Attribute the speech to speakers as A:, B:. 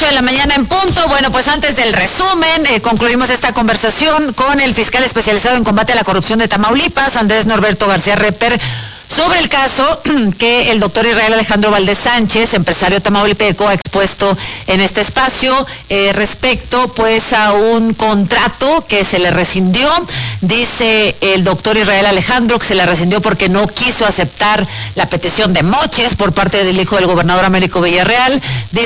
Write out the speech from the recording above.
A: de la mañana en punto. Bueno, pues antes del resumen, concluimos esta conversación con el fiscal especializado en combate a la corrupción de Tamaulipas, Andrés Norberto García Reper, sobre el caso que el doctor Israel Alejandro Valdés Sánchez, empresario tamaulipeco, ha expuesto en este espacio respecto pues a un contrato que se le rescindió. Dice el doctor Israel Alejandro que se le rescindió porque no quiso aceptar la petición de moches por parte del hijo del gobernador Américo Villarreal. Dice